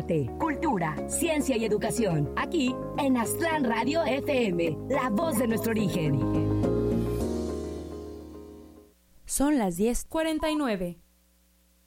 arte, cultura, ciencia y educación. Aquí en Aztlán Radio FM, la voz de nuestro origen. Son las 10:49.